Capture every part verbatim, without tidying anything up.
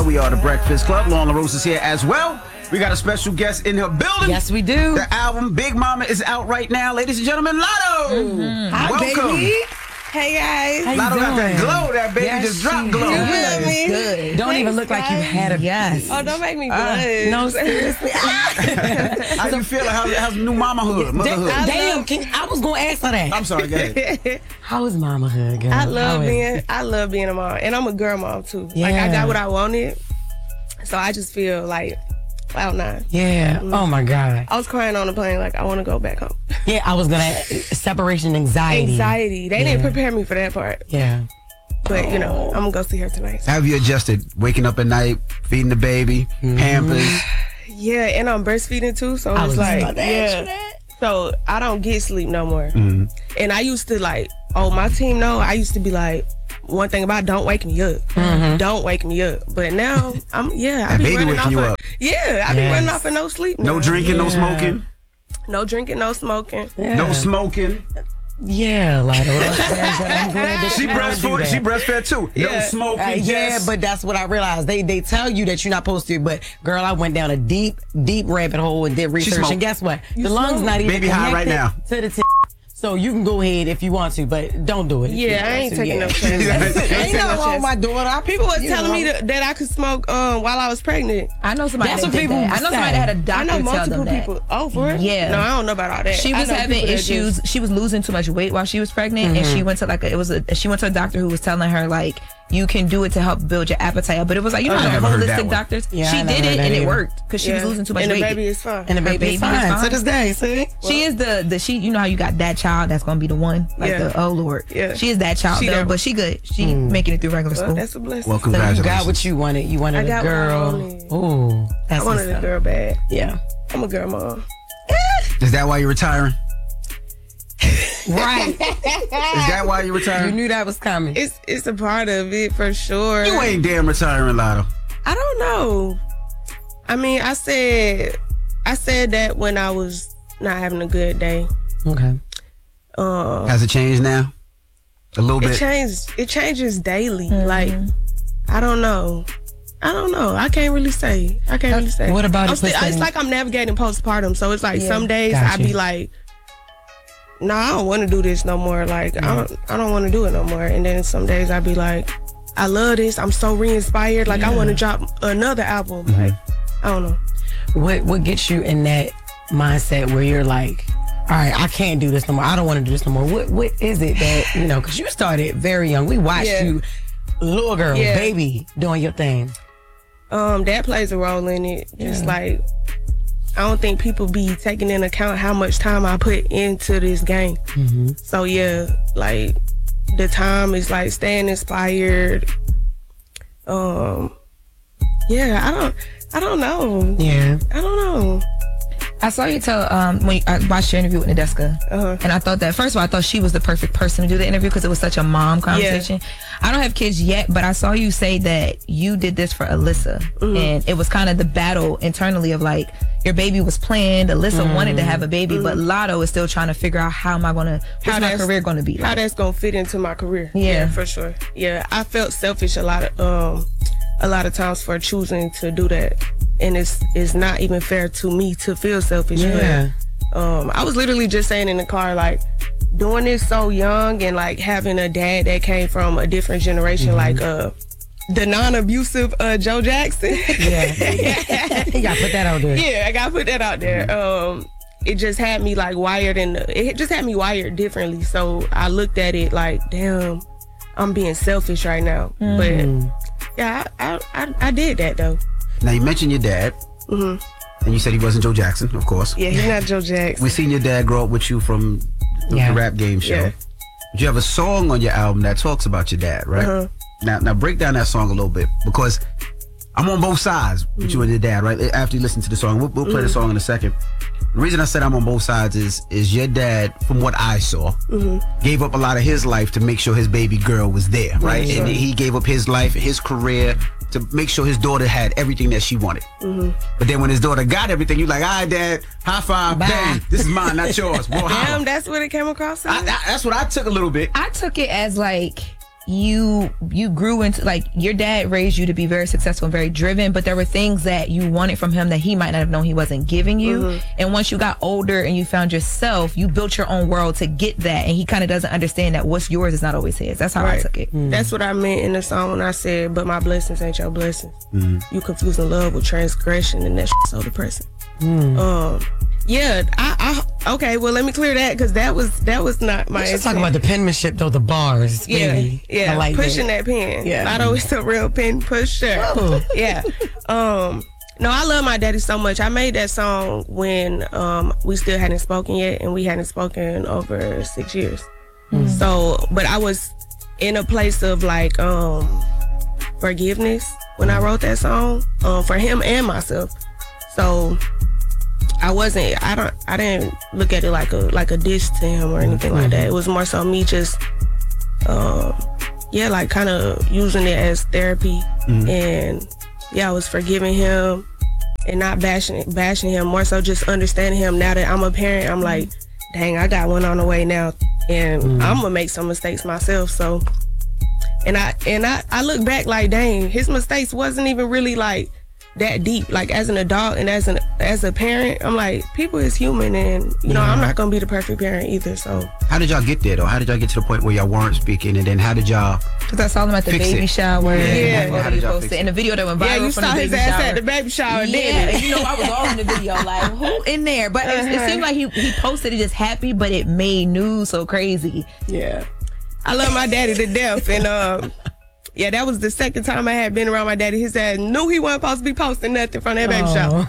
We are the Breakfast Club. Lauren LaRose is here as well. We got a special guest in her building. Yes, we do. The album Big Mama is out right now. Ladies and gentlemen, Lotto. Mm-hmm. Hi, welcome. baby. Hey, guys. How you Lotto doing? got that glow. That baby yes, just dropped glow. You Yeah, feel me? good. Don't Thanks, even look like you guys. had a yes. Oh, don't make me Uh, blush. no, seriously. How you feeling? How's, how's new mamahood, motherhood? Damn, I damn love- can, I was going to ask her that. I'm sorry, go ahead. How is mamahood, girl? I love How is being it? I love being a mom. And I'm a girl mom too. Like I Yeah. got what I wanted. So I just feel like cloud nine. Yeah. Oh, my God. I was crying on the plane like I want to go back home. Yeah, I was going to... Separation anxiety. Anxiety. They Yeah. didn't prepare me for that part. Yeah. But you know, I'm gonna go see her tonight. How have you adjusted? Waking up at night, feeding the baby, Mm-hmm. Pampers. Yeah, and I'm breastfeeding too, so I it's was like about to ask you yeah. that. So I don't get sleep no more. Mm-hmm. And I used to like, oh, my team know. I used to be like, one thing about don't wake me up, Mm-hmm. don't wake me up. But now I'm yeah, I That be baby running waking off. you of, up. Yeah, I be Yes. running off of no sleep. No now. drinking, no Yeah. smoking. no drinking, no smoking. Yeah. No smoking. Yeah, like I'm glad that She you don't do breastfed. that. She breastfed too. No Yeah. smoking. Uh, yeah, yes. but that's what I realized. They they tell you that you're not supposed to, but girl, I went down a deep, deep rabbit hole and did research. smoked. And guess what? The lungs smoked. not even Baby high right connected now. to the t- so you can go ahead if you want to, but don't do it. if you Yeah, I want ain't to, taking yeah. no chances. Ain't nothing wrong with my daughter. I- People was you telling know, me that, that I could smoke um while I was pregnant. I know somebody That's that what did people that. I know somebody that had a I doctor know tell multiple them that. people. Oh, for it? Yeah. No, I don't know about all that. She I was know having people that issues. just- She was losing too much weight while she was pregnant, and she went to like a, it was a she went to a doctor who was telling her like you can do it to help build your appetite up. But it was like you know I how never heard that holistic one. doctors. Yeah, I she never did heard it that and it either. worked because she was Yeah. losing too much and weight. the baby is fine. And the Her baby baby is is fine fine. to this day. See, She is the the she. You know how you got that child that's gonna be the one. Like Yeah. the oh Lord. Yeah. She is that child She though, there. but she good. She making it through regular Well, school. that's a blessing. Well, so you congratulations. got what you wanted. You wanted I a got what I girl. wanted. Ooh, that's I wanted what's a up. girl bad. Yeah, I'm a girl mom. Is that why you're retiring? right. Is that why you're You retiring? knew that was coming. It's it's a part of it for sure. You ain't damn retiring, Lotto. I don't know. I mean, I said I said that when I was not having a good day. Okay. Um, Has it changed now? A little it bit. changes. It changes daily. Like I don't know. I don't know. I can't really say. I can't really say. What about I'm it still, puts It's in- like I'm navigating postpartum. So it's like some days I Gotcha. be like, no, I don't want to do this no more. Like I don't. I don't want to do it no more. And then some days I be like, I love this. I'm so re-inspired. Like I want to drop another album. Like I don't know. What what gets you in that mindset where you're like, all right, I can't do this no more. I don't want to do this no more. What what is it that you know? Because you started very young. We watched Yeah. you, little girl, Yeah. baby, doing your thing. Um, that plays a role in it. Just like I don't think people be taking into account how much time I put into this game. So yeah, like the time is like staying inspired. Um, yeah, I don't, I don't know. Yeah. I don't know. I saw you tell um when you, I watched your interview with Nadeska, Uh-huh. and I thought that first of all I thought she was the perfect person to do the interview because it was such a mom conversation. I don't have kids yet, but I saw you say that you did this for Alyssa, and it was kind of the battle internally of like your baby was planned. Alyssa wanted to have a baby, but Lotto is still trying to figure out how am I gonna what's my that's- career gonna be How like. that's gonna fit into my career? Yeah. for sure. Yeah, I felt selfish a lot of um a lot of times for choosing to do that, and it's it's not even fair to me to feel selfish. Yeah. But, um, I was literally just saying in the car like doing this so young and like having a dad that came from a different generation, like uh the non-abusive uh Joe Jackson. Yeah. You gotta put that out there. Yeah, I gotta put that out there. Um, it just had me like wired, and it just had me wired differently. So I looked at it like, damn, I'm being selfish right now. But yeah, I, I I I did that though. Now, you mentioned your dad, and you said he wasn't Joe Jackson, of course. Yeah, he's not Joe Jackson. We seen your dad grow up with you from the, Yeah. the rap game show. Yeah. But you have a song on your album that talks about your dad, right? Uh-huh. Now, now break down that song a little bit because I'm on both sides with you and your dad, right? After you listen to the song, we'll, we'll play the song in a second. The reason I said I'm on both sides is is your dad, from what I saw, gave up a lot of his life to make sure his baby girl was there, right? And he gave up his life, his career to make sure his daughter had everything that she wanted. But then when his daughter got everything, you like, all right, dad, high five, Bye. bang, this is mine, not yours. Well, Damn, that's what it came across. I, I, that's what I took a little bit. I took it as like you you grew into, like, your dad raised you to be very successful and very driven, but there were things that you wanted from him that he might not have known he wasn't giving you. Mm-hmm. And once you got older and you found yourself, you built your own world to get that, and he kind of doesn't understand that what's yours is not always his. That's how right. I took it. Mm. That's what I meant in the song when I said, but my blessings ain't your blessings. Mm. You confusing love with transgression, and that shit's so depressing. Mm. Um, yeah, I, I okay. Well, let me clear that, because that was that was not my. Let's talk about the penmanship, though. The bars, yeah, baby. yeah, I like pushing that. that pen. Yeah, not always a real pen pusher. Oh. Yeah. Um. No, I love my daddy so much. I made that song when um we still hadn't spoken yet, and we hadn't spoken over six years. Mm. So, but I was in a place of like um forgiveness when I wrote that song, um for him and myself. So. I wasn't. I don't. I didn't look at it like a like a diss to him or anything mm-hmm. like that. It was more so me just, um, yeah, like kind of using it as therapy. Mm-hmm. And yeah, I was forgiving him and not bashing bashing him. More so just understanding him. Now that I'm a parent, I'm like, dang, I got one on the way now, and mm-hmm. I'm gonna make some mistakes myself. So, and I and I I look back like, dang, his mistakes wasn't even really like that deep. Like, as an adult and as an as a parent, I'm like, people is human, and you yeah. know, I'm not gonna be the perfect parent either. So how did y'all get there though? How did y'all get to the point where y'all weren't speaking, and then how did y'all? Because I saw them at the baby it? shower. Yeah, yeah. How did y'all fix it? And the video that went viral. Yeah, you from saw the his baby ass shower. at the baby shower. Yeah, didn't and you know, I was all in the video, like, who in there? But uh-huh. it, it seemed like he he posted it just happy, but it made news so crazy. Yeah, I love my daddy to death, and um. Yeah, that was the second time I had been around my daddy. His dad knew he wasn't supposed to be posting nothing from that baby shower.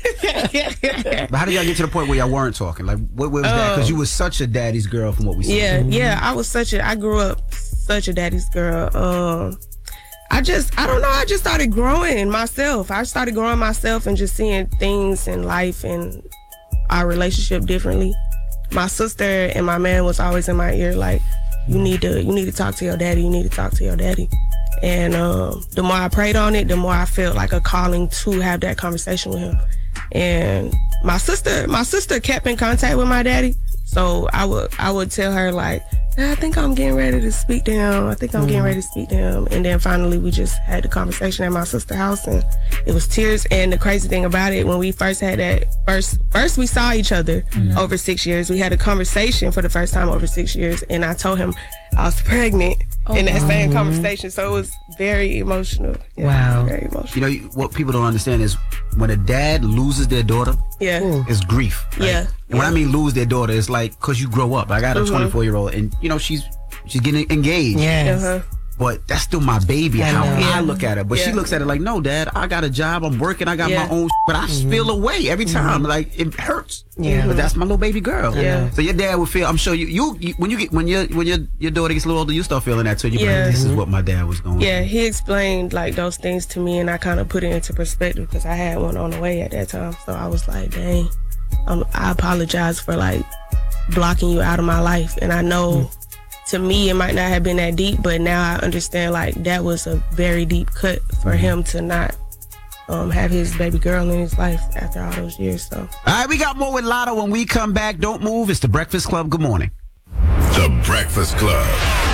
But how did y'all get to the point where y'all weren't talking? Like, what, what was um, that? Because you was such a daddy's girl from what we see. Yeah, yeah, I was such a, I grew up such a daddy's girl. Um, I just, I don't know, I just started growing myself. I started growing myself and just seeing things in life and our relationship differently. My sister and my man was always in my ear, like, you need to, you need to talk to your daddy. You need to talk to your daddy. And um, the more I prayed on it, the more I felt like a calling to have that conversation with him. And my sister, my sister kept in contact with my daddy. So I would, I would tell her like, I think I'm getting ready to speak to him. I think I'm mm-hmm. getting ready to speak to him. And then finally we just had the conversation at my sister's house, and it was tears. And the crazy thing about it, when we first had that first, first we saw each other mm-hmm. over six years. We had a conversation for the first time over six years. And I told him I was pregnant oh, in that wow. same conversation. So it was very emotional. Yeah, wow. Very emotional. You know, what people don't understand is when a dad loses their daughter, yeah, it's grief. Right? Yeah. And yeah. when I mean lose their daughter, it's like, because you grow up. I got a mm-hmm. twenty-four year old, and you know, she's she's getting engaged. Yes. Uh-huh. But that's still my baby, I how know. I Yeah. look at her. But Yeah. she looks at it like, no, Dad, I got a job, I'm working, I got Yeah. my own, but I Mm-hmm. feel away every time. Mm-hmm. Like, it hurts. Yeah. But that's my little baby girl. Yeah. So your dad would feel, I'm sure you, you, you when you get, when your, when your, your daughter gets a little older, you start feeling that too. You're Yeah. like, this is what my dad was going Yeah, through. he explained like those things to me, and I kind of put it into perspective because I had one on the way at that time. So I was like, dang, um, I apologize for like blocking you out of my life. And I know mm. to me it might not have been that deep, but now I understand like that was a very deep cut for mm. him to not um, have his baby girl in his life after all those years. So, all right, we got more with Lotto when we come back. Don't move. It's the Breakfast Club. Good morning. The Breakfast Club.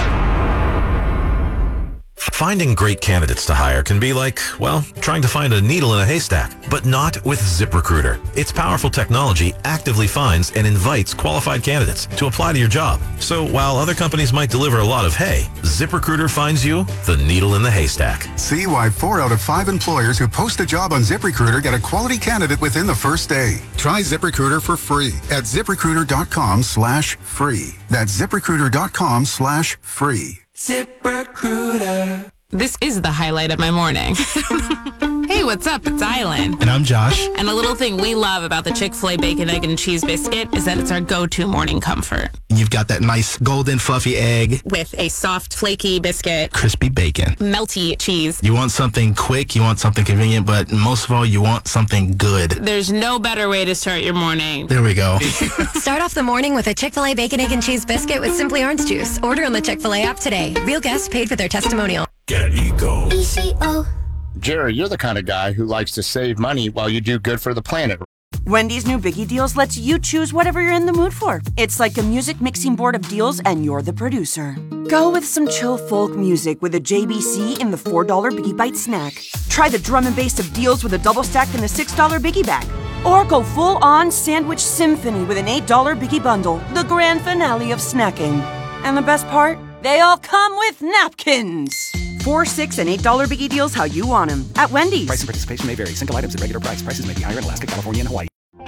Finding great candidates to hire can be like, well, trying to find a needle in a haystack, but not with ZipRecruiter. Its powerful technology actively finds and invites qualified candidates to apply to your job. So while other companies might deliver a lot of hay, ZipRecruiter finds you the needle in the haystack. See why four out of five employers who post a job on ZipRecruiter get a quality candidate within the first day. Try ZipRecruiter for free at ZipRecruiter.com slash free. That's ZipRecruiter.com slash free. ZipRecruiter. This is the highlight of my morning. Hey, what's up? It's Island. And I'm Josh. And a little thing we love about the Chick-fil-A Bacon, Egg, and Cheese Biscuit is that it's our go-to morning comfort. You've got that nice golden fluffy egg. With a soft, flaky biscuit. Crispy bacon. Melty cheese. You want something quick, you want something convenient, but most of all, you want something good. There's no better way to start your morning. There we go. Start off the morning with a Chick-fil-A Bacon, Egg, and Cheese Biscuit with Simply Orange Juice. Order on the Chick-fil-A app today. Real guests paid for their testimonial. Get Eco. E C O. Jerry, you're the kind of guy who likes to save money while you do good for the planet. Wendy's new Biggie Deals lets you choose whatever you're in the mood for. It's like a music mixing board of deals and you're the producer. Go with some chill folk music with a J B C in the four dollar Biggie Bite snack. Try the drum and bass of deals with a double stack in the six dollar Biggie Bag. Or go full-on sandwich symphony with an eight dollar Biggie Bundle, the grand finale of snacking. And the best part? They all come with napkins. Four, six, and eight dollar Biggie Deals how you want them at Wendy's. Price and participation may vary. Single items at regular price. Prices may be higher in Alaska, California, and Hawaii.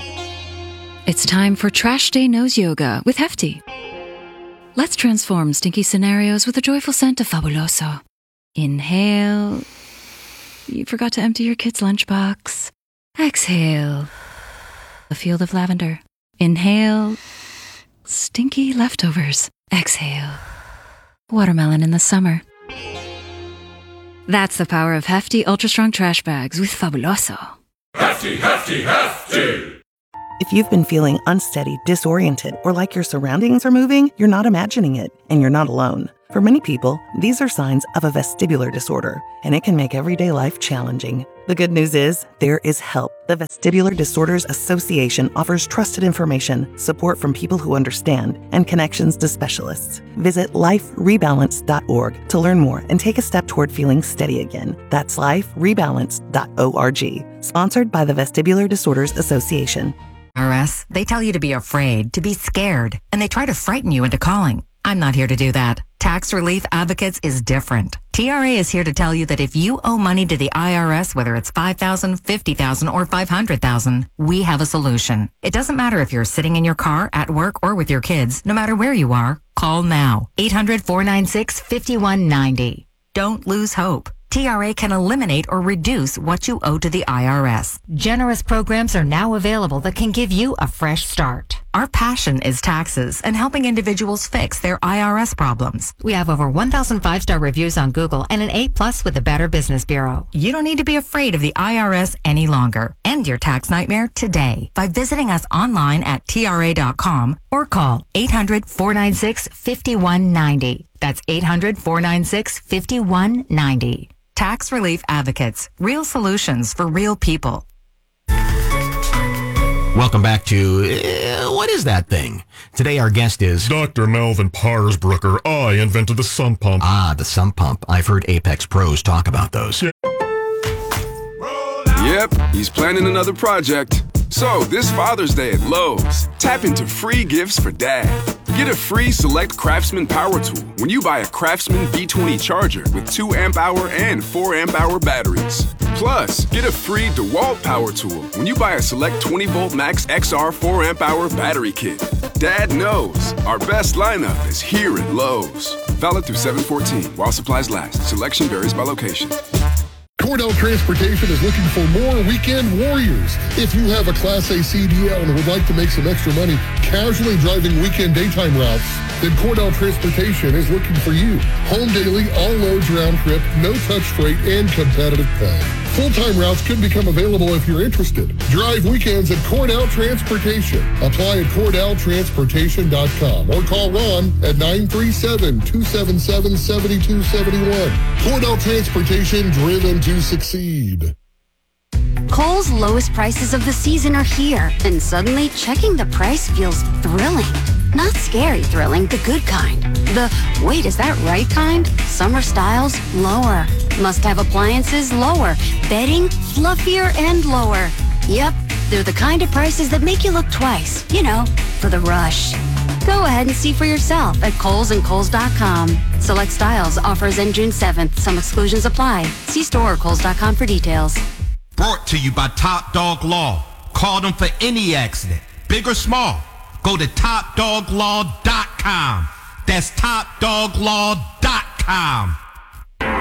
It's time for Trash Day Nose Yoga with Hefty. Let's transform stinky scenarios with a joyful scent of Fabuloso. Inhale. You forgot to empty your kid's lunchbox. Exhale. A field of lavender. Inhale. Stinky leftovers. Exhale. Watermelon in the summer. That's the power of Hefty Ultra Strong Trash Bags with Fabuloso. Hefty, Hefty, Hefty! If you've been feeling unsteady, disoriented, or like your surroundings are moving, you're not imagining it, and you're not alone. For many people, these are signs of a vestibular disorder, and it can make everyday life challenging. The good news is, there is help. The Vestibular Disorders Association offers trusted information, support from people who understand, and connections to specialists. Visit life rebalance dot org to learn more and take a step toward feeling steady again. That's life rebalance dot org. Sponsored by the Vestibular Disorders Association. I R S, they tell you to be afraid, to be scared, and they try to frighten you into calling. I'm not here to do that. Tax Relief Advocates is different. T R A is here to tell you that if you owe money to the I R S, whether it's five thousand dollars, fifty thousand dollars, or five hundred thousand dollars, we have a solution. It doesn't matter if you're sitting in your car, at work, or with your kids. No matter where you are, call now. eight hundred, four nine six, five one nine zero. Don't lose hope. T R A can eliminate or reduce what you owe to the I R S. Generous programs are now available that can give you a fresh start. Our passion is taxes and helping individuals fix their I R S problems. We have over one thousand five-star reviews on Google and an A plus with the Better Business Bureau. You don't need to be afraid of the I R S any longer. End your tax nightmare today by visiting us online at T R A dot com or call eight hundred, four nine six, five one nine zero. That's eight hundred, four nine six, five one nine zero. Tax Relief Advocates. Real solutions for real people. Welcome back to uh, What Is That Thing? Today our guest is Doctor Melvin Parsbrucker. I invented the sump pump. Ah, the sump pump. I've heard Apex pros talk about those. Yep, he's planning another project. So, this Father's Day at Lowe's, tap into free gifts for Dad. Get a free Select Craftsman power tool when you buy a Craftsman B twenty charger with two amp hour and four amp hour batteries. Plus, get a free DeWalt power tool when you buy a Select twenty volt Max X R four amp hour battery kit. Dad knows our best lineup is here at Lowe's. Valid through seven fourteen while supplies last. Selection varies by location. Cordell Transportation is looking for more weekend warriors. If you have a Class A C D L and would like to make some extra money casually driving weekend daytime routes, then Cordell Transportation is looking for you. Home daily, all loads round trip, no touch freight, and competitive pay. Full-time routes could become available if you're interested. Drive weekends at Cordell Transportation. Apply at cordell transportation dot com or call Ron at nine three seven, two seven seven, seven two seven one. Cordell Transportation, driven to succeed. Kohl's lowest prices of the season are here, and suddenly checking the price feels thrilling. Not scary thrilling, the good kind. The, wait, is that right kind? Summer styles, lower. Must-have appliances, lower. Bedding, fluffier and lower. Yep, they're the kind of prices that make you look twice. You know, for the rush. Go ahead and see for yourself at Kohl's and Kohl's dot com. Select styles, offers end June seventh. Some exclusions apply. See store or Kohl's dot com for details. Brought to you by Top Dog Law. Call them for any accident, big or small. Go to top dog law dot com. That's top dog law dot com.